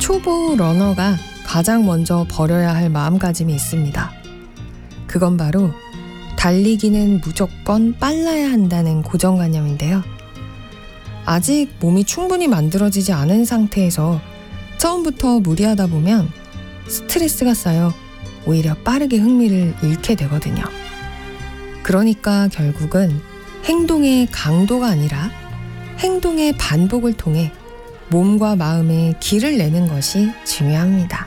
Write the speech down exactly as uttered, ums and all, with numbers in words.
초보 러너가 가장 먼저 버려야 할 마음가짐이 있습니다. 그건 바로 달리기는 무조건 빨라야 한다는 고정관념인데요. 아직 몸이 충분히 만들어지지 않은 상태에서 처음부터 무리하다 보면 스트레스가 쌓여 오히려 빠르게 흥미를 잃게 되거든요. 그러니까 결국은 행동의 강도가 아니라 행동의 반복을 통해 몸과 마음에 길을 내는 것이 중요합니다.